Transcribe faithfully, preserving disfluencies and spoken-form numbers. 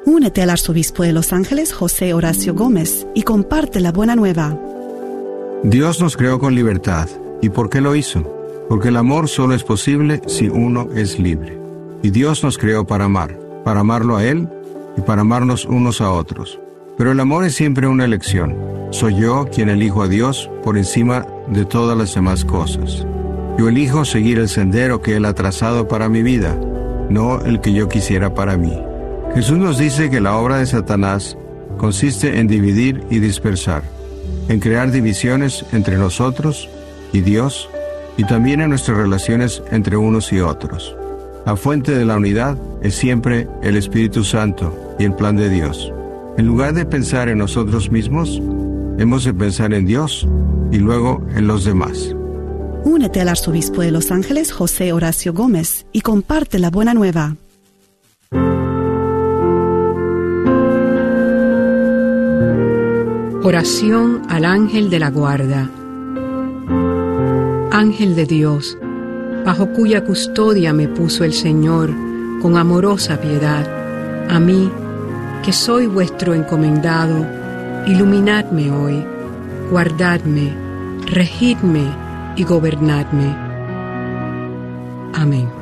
Únete al arzobispo de Los Ángeles, José Horacio Gómez, y comparte la buena nueva. Dios nos creó con libertad. ¿Y por qué lo hizo? Porque el amor solo es posible si uno es libre. Y Dios nos creó para amar, para amarlo a Él y para amarnos unos a otros. Pero el amor es siempre una elección. Soy yo quien elijo a Dios por encima de todas las demás cosas. Yo elijo seguir el sendero que Él ha trazado para mi vida, no el que yo quisiera para mí. Jesús nos dice que la obra de Satanás consiste en dividir y dispersar, en crear divisiones entre nosotros y Dios, y también en nuestras relaciones entre unos y otros. La fuente de la unidad es siempre el Espíritu Santo y el plan de Dios. En lugar de pensar en nosotros mismos, hemos de pensar en Dios y luego en los demás. Únete al arzobispo de Los Ángeles, José Horacio Gómez, y comparte la buena nueva. Oración al ángel de la guarda. Ángel de Dios, bajo cuya custodia me puso el Señor con amorosa piedad, a mí, que soy vuestro encomendado, iluminadme hoy, guardadme, regidme y gobernadme. Amén.